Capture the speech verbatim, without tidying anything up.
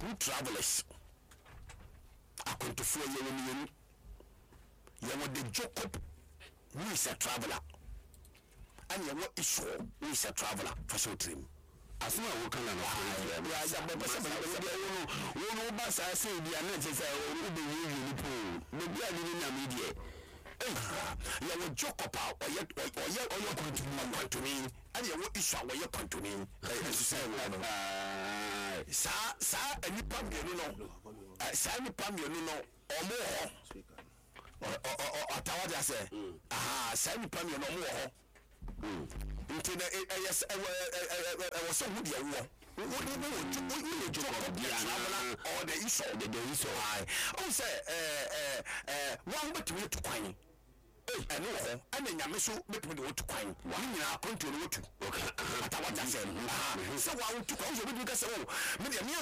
two travelers akontofo ye woni ye wo de Jacob who is a traveler and ye wo Esau who is a traveler for so trim asuma wo kan na no ya ya be se be wo wo no ba sa se bia na je se wo be wi ni po be bia ni na media ya wo Jacob oye oye oye continue continue and ye wo Esau oye continue eh so say wo sa sa anipa mienu no sa anipa mienu no omo ho o atawaja se aha sa anipa mienu omo ho nti na yes e wo so hu dia wo wo ni wo wo Jacob dia na or the Esau the Esau ai o say eh eh one betumi to kwan eno ho ana nyame so betumi de wotu kwan wa nyina control wotu atawaja se aha so wa wotu kwan so bi ka se wo me